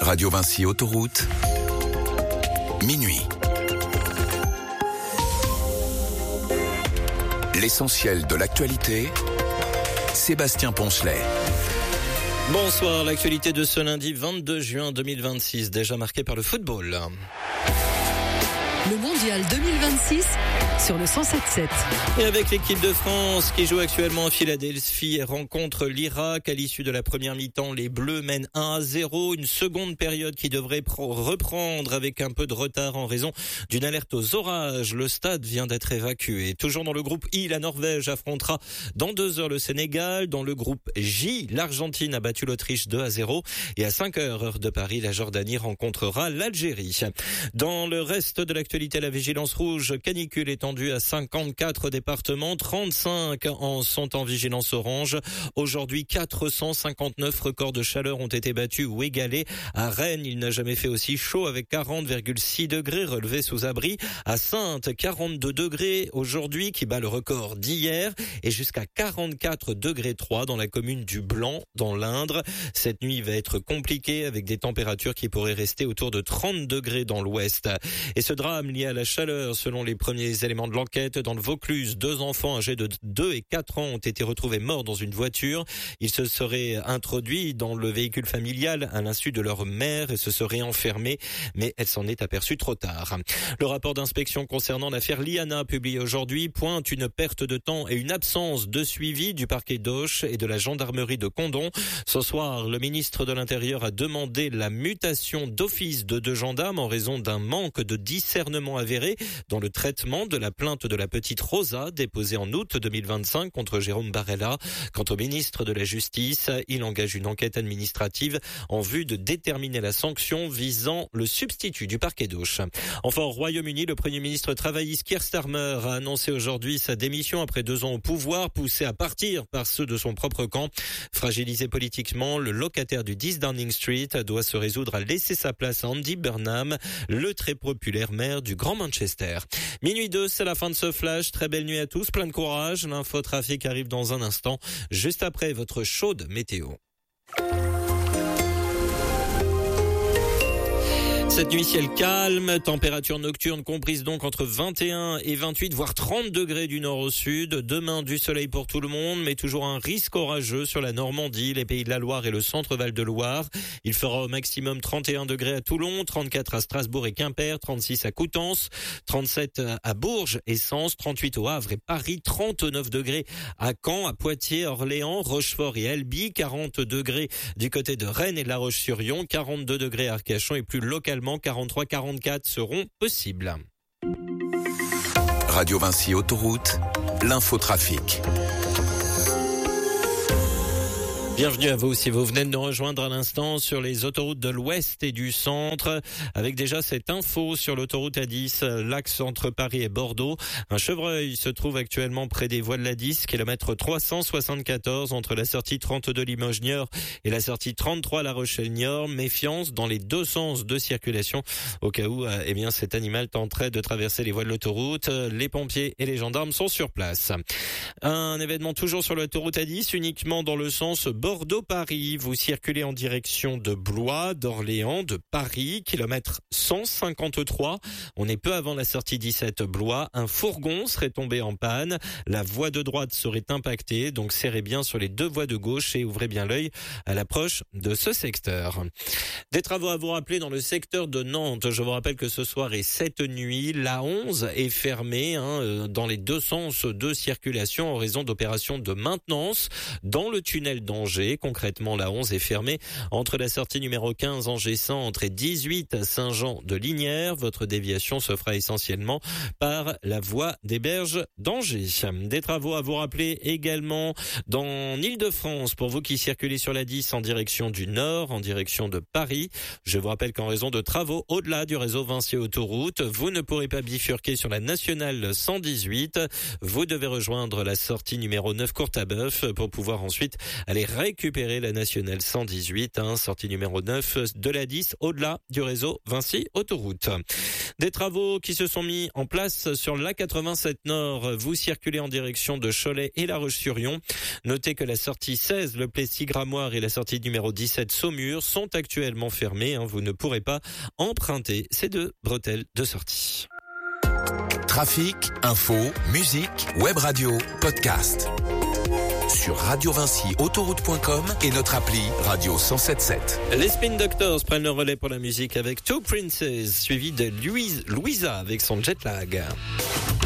Radio Vinci Autoroute, minuit. L'essentiel de l'actualité, Sébastien Poncelet. Bonsoir, l'actualité de ce lundi 22 juin 2026, déjà marquée par le football. Le mondial 2026 sur le 107.7. Et avec l'équipe de France qui joue actuellement à Philadelphie et rencontre l'Irak à l'issue de la première mi-temps, les Bleus mènent 1-0. Une seconde période qui devrait reprendre avec un peu de retard en raison d'une alerte aux orages. Le stade vient d'être évacué. Toujours dans le groupe I, la Norvège affrontera dans 2 heures le Sénégal. Dans le groupe J, l'Argentine a battu l'Autriche 2-0. Et à 5 heures, heure de Paris, la Jordanie rencontrera l'Algérie. Dans le reste de l'actualité, la vigilance rouge canicule étendue à 54 départements, 35 sont en vigilance orange. Aujourd'hui, 459 records de chaleur ont été battus ou égalés. À Rennes, il n'a jamais fait aussi chaud avec 40,6 degrés relevés sous abri. À Saintes, 42 degrés aujourd'hui qui bat le record d'hier et jusqu'à 44 degrés 3 dans la commune du Blanc dans l'Indre. Cette nuit va être compliquée avec des températures qui pourraient rester autour de 30 degrés dans l'ouest. Et ce drame lié à la chaleur, selon les premiers éléments de l'enquête, dans le Vaucluse, 2 enfants âgés de 2 et 4 ans ont été retrouvés morts dans une voiture. Ils se seraient introduits dans le véhicule familial à l'insu de leur mère et se seraient enfermés, mais elle s'en est aperçue trop tard. Le rapport d'inspection concernant l'affaire Liana, publié aujourd'hui, pointe une perte de temps et une absence de suivi du parquet d'Auch et de la gendarmerie de Condom. Ce soir, le ministre de l'Intérieur a demandé la mutation d'office de 2 gendarmes en raison d'un manque de discernement avéré dans le traitement de la plainte de la petite Rosa déposée en août 2025 contre Jérôme Barella. Quant au ministre de la Justice, il engage une enquête administrative en vue de déterminer la sanction visant le substitut du parquet d'Auch. Enfin, au Royaume-Uni, le Premier ministre travailliste Keir Starmer a annoncé aujourd'hui sa démission après 2 ans au pouvoir, poussé à partir par ceux de son propre camp. Fragilisé politiquement, le locataire du 10 Downing Street doit se résoudre à laisser sa place à Andy Burnham, le très populaire maire du Grand Manchester. Minuit 2, c'est la fin de ce flash. Très belle nuit à tous, plein de courage. L'infotrafic arrive dans un instant, juste après votre chaude météo. Cette nuit, ciel calme, température nocturne comprise donc entre 21 et 28, voire 30 degrés du nord au sud. Demain, du soleil pour tout le monde, mais toujours un risque orageux sur la Normandie, les Pays de la Loire et le centre-Val de Loire. Il fera au maximum 31 degrés à Toulon, 34 à Strasbourg et Quimper, 36 à Coutances, 37 à Bourges et Sens, 38 au Havre et Paris, 39 degrés à Caen, à Poitiers, Orléans, Rochefort et Albi, 40 degrés du côté de Rennes et de La Roche-sur-Yon, 42 degrés à Arcachon et plus localement 43-44 seront possibles. Radio Vinci Autoroute, l'infotrafic. Bienvenue à vous si vous venez de nous rejoindre à l'instant sur les autoroutes de l'Ouest et du Centre, avec déjà cette info sur l'autoroute A10, l'axe entre Paris et Bordeaux. Un chevreuil se trouve actuellement près des voies de l'A10, kilomètre 374 entre la sortie 32 Limoges-Niort et la sortie 33 La Rochelle-Niort. Méfiance dans les 2 sens de circulation au cas où cet animal tenterait de traverser les voies de l'autoroute. Les pompiers et les gendarmes sont sur place. Un événement toujours sur l'autoroute A10, uniquement dans le sens Bordeaux-Paris. Vous circulez en direction de Blois, d'Orléans, de Paris, kilomètre 153. On est peu avant la sortie 17 Blois. Un fourgon serait tombé en panne. La voie de droite serait impactée, donc serrez bien sur les 2 voies de gauche et ouvrez bien l'œil à l'approche de ce secteur. Des travaux à vous rappeler dans le secteur de Nantes. Je vous rappelle que ce soir et cette nuit, la 11 est fermée dans les 2 sens de circulation en raison d'opérations de maintenance dans le tunnel d'Angers. Concrètement, la 11 est fermée entre la sortie numéro 15 Angers-Centre et 18 Saint-Jean-de-Lignières. Votre déviation se fera essentiellement par la voie des Berges d'Angers. Des travaux à vous rappeler également dans l'Île-de-France pour vous qui circulez sur la 10 en direction du nord, en direction de Paris. Je vous rappelle qu'en raison de travaux au-delà du réseau Vinci Autoroute, vous ne pourrez pas bifurquer sur la nationale 118. Vous devez rejoindre la sortie numéro 9 Courtabœuf pour pouvoir ensuite aller récupérer la nationale 118, sortie numéro 9 de la 10, au-delà du réseau Vinci Autoroute. Des travaux qui se sont mis en place sur l'A87 Nord. Vous circulez en direction de Cholet et La Roche-sur-Yon. Notez que la sortie 16, le Plessis-Gramoire et la sortie numéro 17, Saumur, sont actuellement fermées. Vous ne pourrez pas emprunter ces deux bretelles de sortie. Trafic, info, musique, web radio, podcast. Sur radiovincyautoroute.com et notre appli Radio 107.7. Les Spin Doctors prennent le relais pour la musique avec Two Princes, suivi de Louisa avec son jet lag.